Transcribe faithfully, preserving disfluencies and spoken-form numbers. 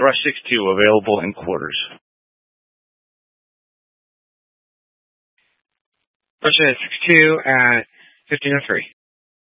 Thrush six two available in quarters. Thrush six two at fifteen oh three.